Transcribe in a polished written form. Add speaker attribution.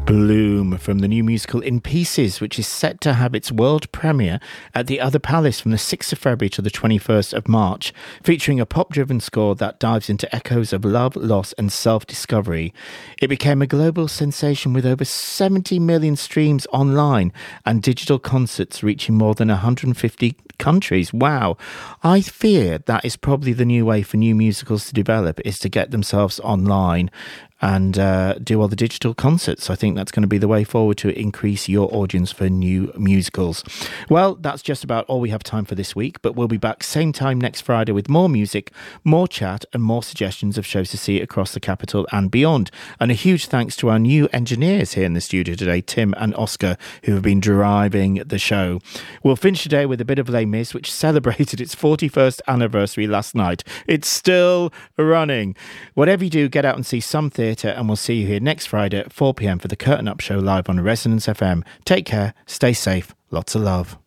Speaker 1: Bloom from the new musical In Pieces, which is set to have its world premiere at the Other Palace from the 6th of February to the 21st of March, featuring a pop-driven score that dives into echoes of love, loss and self-discovery. It became a global sensation with over 70 million streams online and digital concerts reaching more than 150 countries. Wow. I fear that is probably the new way for new musicals to develop, is to get themselves online and do all the digital concerts. I think that's going to be the way forward to increase your audience for new musicals. Well, that's just about all we have time for this week, but we'll be back same time next Friday with more music, more chat and more suggestions of shows to see across the capital and beyond. And a huge thanks to our new engineers here in the studio today, Tim and Oscar, who have been driving the show. We'll finish today with a bit of Les Mis, which celebrated its 41st anniversary last night. It's still running. Whatever you do, get out and see some theatre, and we'll see you here next Friday at 4 p.m. for the Curtain Up Show live on Resonance FM. Take care, stay safe, lots of love.